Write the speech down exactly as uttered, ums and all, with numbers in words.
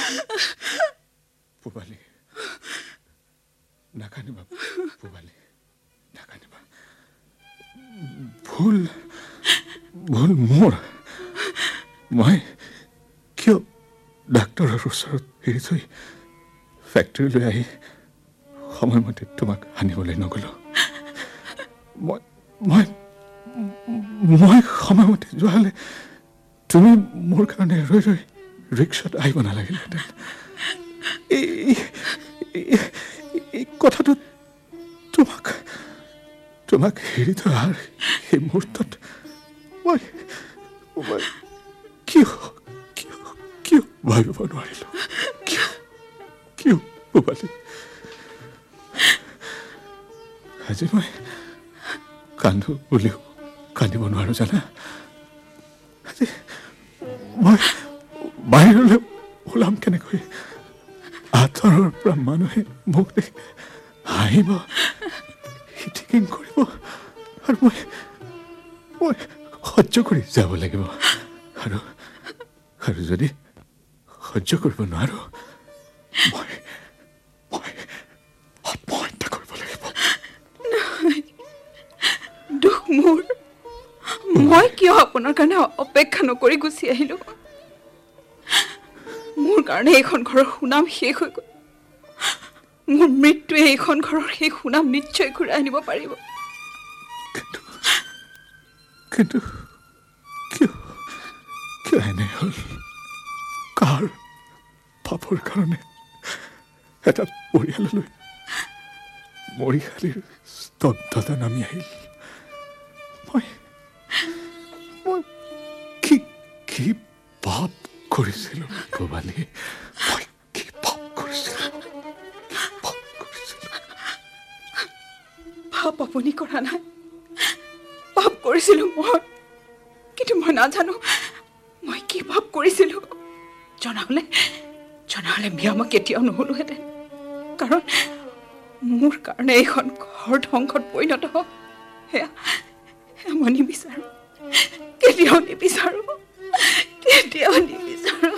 পূবালী নাকান্দিবা পূবালী নাকান্দিবা ভুল ভুল মোৰ মই কিয় ডাক্তৰৰ ওচৰত এৰি থৈ ফেক্টৰীলৈ আহি সময়মতে তোমাক আনিবলৈ নগলো মই মই মই সময়মতে যোৱা হ'লে তুমি মোৰ কাৰণে ৰৈ ৰৈ ৰিক্সাত আহিব নালাগিলহেঁতেন এই কথাটো তোমাক তোমাক হেৰি থৈ অহাৰ সেই মুহূৰ্তত মই মই কিয় কিয় কিয় ভাবিব নোৱাৰিলোঁ কিয় কিয় পূবালী আজি মই কান্দো বুলিও কান্দিব নোৱাৰো জানা আজি মই বাহিৰলৈ ওলাম কেনেকৈ আঁতৰৰ পৰা মানুহে মোক দেখি হাঁহিব হিটিকিং কৰিব আৰু মই মই সহ্য কৰি যাব লাগিব আৰু আৰু যদি সহ্য কৰিব নোৱাৰো মই মই আত্মহত্যা কৰিব লাগিব দুখ মোৰ মই কিয় আপোনাৰ কাৰণে অপেক্ষা নকৰি গুচি আহিলো মোৰ কাৰণে এইখন ঘৰৰ সুনাম শেষ হৈ গ'ল মোৰ মৃত্যুৱে এইখন ঘৰৰ সেই সুনাম নিশ্চয় ঘূৰাই আনিব পাৰিব কিন্তু কিন্তু কিয় কিয় এনে হ'ল কাৰ পাপৰ কাৰণে এটা পৰিয়াললৈ মৰিশালীৰ স্তব্ধতা নামি আহিল মই মই কি কি পাপ কৰিছিলোঁ পূবালী মই কি পাপ কৰিছিলোঁ পাপ কৰিছিলোঁ পাপ আপুনি কৰা নাই পাপ কৰিছিলোঁ মই কিন্তু মই নাজানো মই কি পাপ কৰিছিলোঁ জনা হ'লে জনা হ'লে বিয়া মই কেতিয়াও নহ'লোহেঁতেন কাৰণ মোৰ কাৰণে এইখন ঘৰ ধ্বংসত পৰিণত হওক সেয়া সেয়া মই নিবিচাৰোঁ কেতিয়াও নিবিচাৰোঁ কেতিয়াও নিবিচাৰোঁ